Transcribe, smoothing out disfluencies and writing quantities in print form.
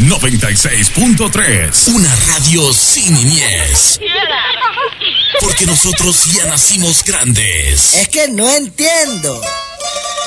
96.3. Una radio sin niñez. Porque nosotros ya nacimos grandes. Es que no entiendo.